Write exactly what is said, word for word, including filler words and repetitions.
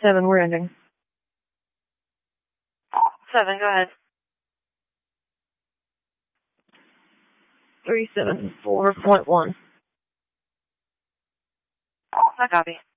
Seven, we're ending. Seven, go ahead. Three seven four point one. I copy.